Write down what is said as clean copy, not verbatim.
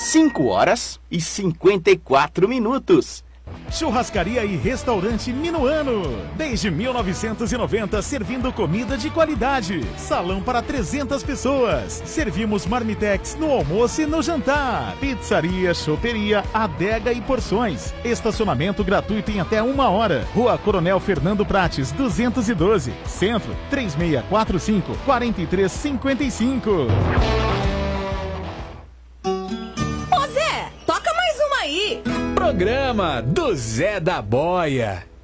5h54. Churrascaria e restaurante Minuano. Desde 1990, servindo comida de qualidade. Salão para 300 pessoas. Servimos marmitex no almoço e no jantar. Pizzaria, choperia, adega e porções. Estacionamento gratuito em até 1 hora. Rua Coronel Fernando Prates, 212. Centro, 3645-4355. Ô Zé, toca mais uma aí. Programa do Zé da Boia.